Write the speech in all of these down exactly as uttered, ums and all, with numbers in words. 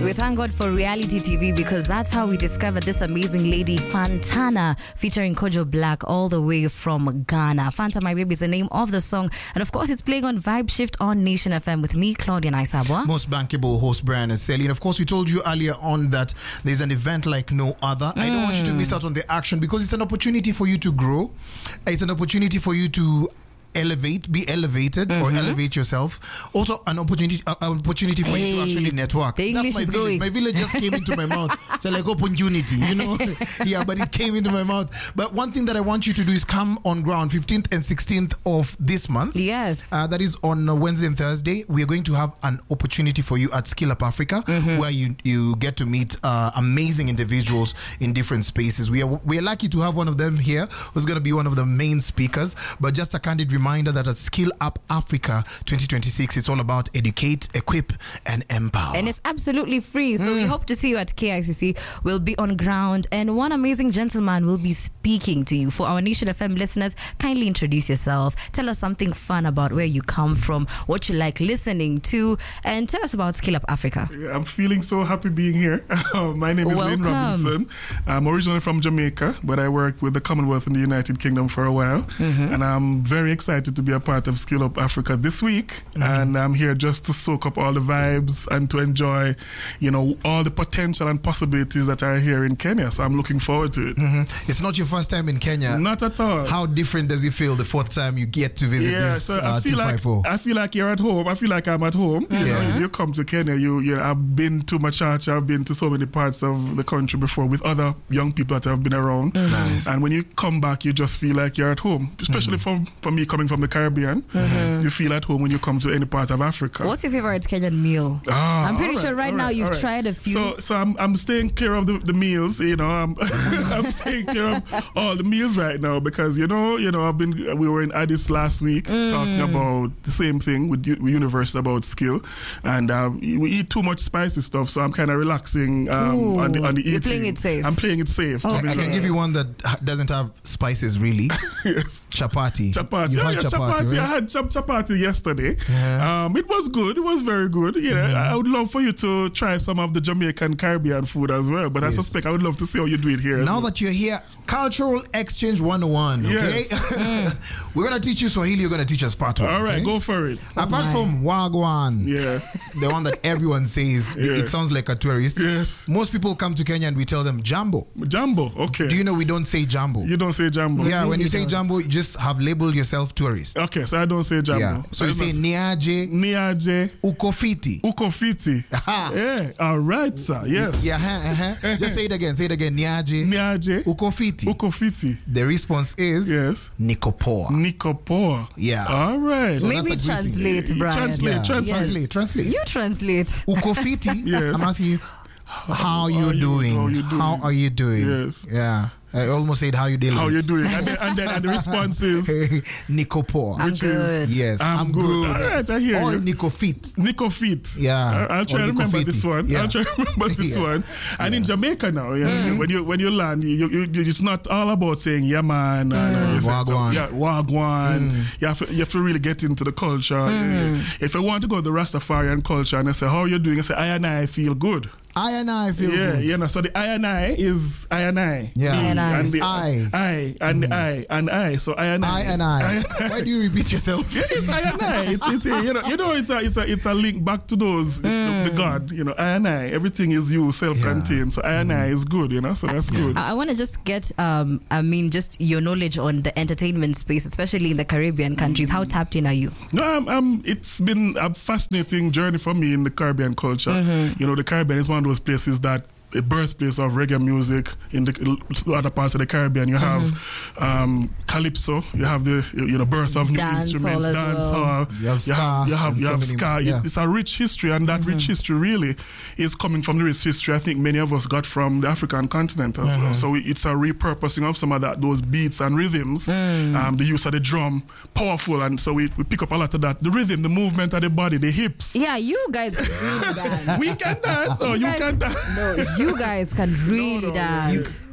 We thank God for reality T V because that's how we discovered this amazing lady, Fantana, featuring Kojo Black, all the way from Ghana. Fanta My Baby is the name of the song. And of course, it's playing on Vibe Shift on Nation F M with me, Claudia Naisabwa. Most bankable host, Brian and Sally. And of course, we told you earlier on that there's an event like no other. Mm. I don't want you to miss out on the action because it's an opportunity for you to grow. It's an opportunity for you to elevate, be elevated, mm-hmm. or elevate yourself. Also, an opportunity, uh, opportunity for hey, you to actually network. The English That's my is village. going. My village just came into my mouth. So like opportunity, you know. Yeah, but it came into my mouth. But one thing that I want you to do is come on ground, fifteenth and sixteenth of this month. Yes. Uh, that is on uh, Wednesday and Thursday. We are going to have an opportunity for you at Skill Up Africa, mm-hmm. where you you get to meet uh, amazing individuals in different spaces. We are we are lucky to have one of them here, who's going to be one of the main speakers. But just a candid reminder that at Skill Up Africa twenty twenty-six, it's all about educate, equip, and empower. And it's absolutely free. So mm. we hope to see you at K I C C. We'll be on ground, and one amazing gentleman will be speaking to you. For our Nation F M listeners, kindly introduce yourself. Tell us something fun about where you come from, what you like listening to, and tell us about Skill Up Africa. Yeah, I'm feeling so happy being here. My name is Welcome. Lynn Robinson. I'm originally from Jamaica, but I worked with the Commonwealth in the United Kingdom for a while. Mm-hmm. And I'm very excited to be a part of Skill Up Africa this week. Mm-hmm. And I'm here just to soak up all the vibes and to enjoy, you know, all the potential and possibilities that are here in Kenya. So I'm looking forward to it. Mm-hmm. It's not your first time in Kenya. Not at all. How different does it feel the fourth time you get to visit yeah, this so uh, I feel like I feel like you're at home. I feel like I'm at home. Mm-hmm. You know, if you come to Kenya, you, you I've been to Machacha, I've been to so many parts of the country before with other young people that have been around. Mm-hmm. Nice. And when you come back, you just feel like you're at home. Especially mm-hmm. from for me coming from the Caribbean. Mm-hmm. You feel at home when you come to any part of Africa. What's your favorite Kenyan meal? Ah, I'm pretty right, sure right, right now you've right. tried a few. So, so I'm I'm staying clear of the, the meals. You know, I'm I'm staying clear of all the meals right now because you know, you know, I've been we were in Addis last week mm. talking about the same thing with, with Universe about skill, and uh, we eat too much spicy stuff. So I'm kind of relaxing um, on the on the eating. You're playing it safe. I'm playing it safe. Oh, I can okay. give you one that doesn't have spices really. Yes. Chapati. Chapati. You Yeah, had yeah, chapati, chapati. right? I had chap- chapati yesterday. Yeah. Um, it was good. It was very good. You know, mm-hmm. I would love for you to try some of the Jamaican Caribbean food as well. But yes. I suspect I would love to see how you do it here. Now well. that you're here, Cultural Exchange one oh one, okay? Yes. mm. We're going to teach you Swahili, you're going to teach us Patois. All right, okay? go for it. Oh Apart my. from Wagwan, yeah, the one that everyone says, yeah. it sounds like a tourist. Yes. Most people come to Kenya and we tell them Jambo. Jambo, okay. Do you know we don't say Jambo? You don't say Jambo? Yeah, really when you say don't. Jambo, you just have labeled yourself tourist. Okay, so I don't say Jambo. Yeah. So I you say must- Niaje, Niaje, Ukofiti. Ukofiti. Aha. Yeah, all right, sir. Yes. Yeah, uh-huh, uh-huh. Just say it again. Say it again. Niaje, Niaje, Ukofiti. Ukofiti. The response is Yes. Nikopoa. Nikopoa. Yeah. All right. So Maybe that's a greeting. translate, Brian. Translate, Yeah. translate. Yes. Translate, translate. You translate. Ukofiti. Yes. I'm asking you, how you are you- doing? how you doing? How are you doing? Yes. Yeah. I almost said how you dealing. How you with. doing? And then, and then and the response is, Nikopoa. I'm Which is- good. Yes, I'm I'm, good. good. All right, I hear or you. Nikofit. Nikofit. Yeah. I- I'll try Or to remember Nikofiti. this one. Yeah. I'll try to remember this Yeah. one. And Yeah. in Jamaica now, yeah, mm. when you when you land, you, you, you, it's not all about saying yeah man, mm. and, uh, Wagwan. yeah, wagwan. Mm. You have to, you have to really get into the culture. Mm. If I want to go to the Rastafarian culture and I say how are you doing, I say I and I feel good. I and I feel yeah, good. you know. So the I and I is I and I. Yeah. I and I. And the I. I and the I and I. So I and I. I and I. Why do you repeat yourself? Yeah, it's I and I. It's, it's a, you know, you know, it's a, it's a, it's a link back to those mm. the, the God. You know, I and I. Everything is you, self-contained. So I and I is good. You know, so that's good. I, I want to just get, um, I mean, just your knowledge on the entertainment space, especially in the Caribbean countries. How tapped in are you? No, I'm, I'm, it's been a fascinating journey for me in the Caribbean culture. Mm-hmm. You know, the Caribbean is one of those places that a birthplace of reggae music in the other parts of the Caribbean. You have mm-hmm. um, calypso. You have the you know birth of new dance instruments, hall dance well. hall. You have ska. You have you have, so you have ska. yeah. It's, it's a rich history, and that mm-hmm. rich history really is coming from the rich history I think many of us got from the African continent as mm-hmm. well. So it's a repurposing of some of that those beats and rhythms. Mm. Um, the use of the drum, powerful, and so we, we pick up a lot of that. The rhythm, the movement of the body, the hips. Yeah, you guys can really dance. We can dance. Oh, you, guys, can dance. No, you guys can really no, no, dance. You,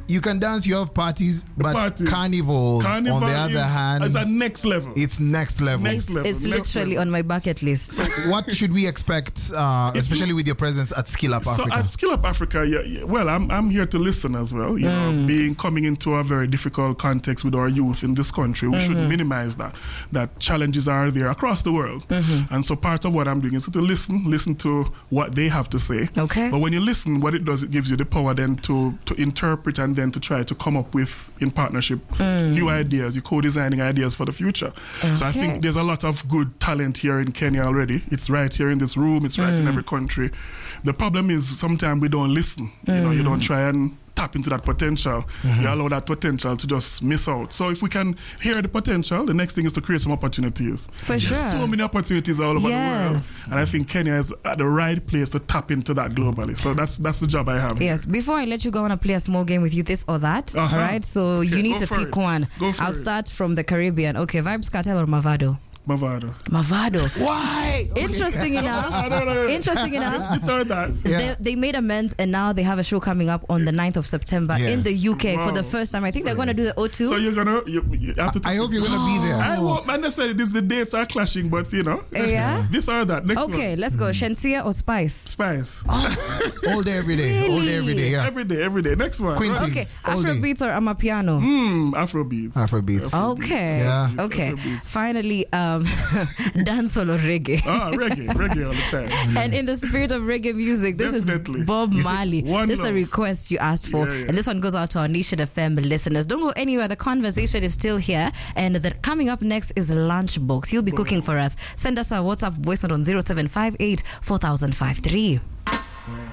you can dance, you have parties, but parties. carnivals, Carnival on the other is, hand, is at next level. it's next level. Next level. It's next literally level. on my bucket list. What should we expect, uh, especially with your presence at Skill Up So Africa? at Skill Up Africa, yeah, yeah, well, I'm I'm here to listen as well. You know, being coming into a very difficult context with our youth in this country, we shouldn't minimize that. That challenges are there across the world, and so part of what I'm doing is to listen, listen to what they have to say. Okay. But when you listen, what it does, it gives you the power then to to interpret and then to try to come up with in partnership new ideas. You're co-designing ideas for the future. So I Okay. think there's a lot of good talent here in Kenya already. It's right here in this room. It's right in every country. The problem is sometimes we don't listen. You know, you don't try and tap into that potential. You allow that potential to just miss out. So if we can hear the potential, the next thing is to create some opportunities. For There's sure. so many opportunities all over Yes. the world. And I think Kenya is at the right place to tap into that globally. So that's that's the job I have. Yes, before I let you go, I want to play a small game with you, this or that. Uh-huh. All right, so Okay, you need go to for pick it. one. Go for I'll it. start from the Caribbean. Okay, Vibes Cartel or Mavado? Mavado. Mavado. Why? Okay. Interesting enough. I don't know. Interesting enough. Let's third that. Yeah. They, they made amends and now they have a show coming up on the ninth of September Yes. in the U K for Wow. the first time. I think they're going to do the O two. So you're gonna you, you have to. I hope you're going to be there. I won't not necessarily. This the dates are clashing, but you know. Yeah? This or that. Next Okay, one. let's go. Shensia or Spice? Spice. All day, every day. All day, every day. Yeah. Every day, every day. Next one. Quinty. Okay, All day. Afrobeats or Amapiano? Hmm. Afrobeats. Afrobeats. Okay. Yeah. Okay. Afrobeats. Finally, um, dancehall or reggae. Ah, reggae, reggae all the time. And in the spirit of reggae music, this Definitely. is Bob You see, Marley. one This is a love. request you asked for. Yeah, yeah. And this one goes out to our Nation F M listeners. Don't go anywhere. The conversation is still here. And the, coming up next is Lunchbox. You'll be cooking for us. Send us a WhatsApp voice note on zero seven five eight four thousand five three.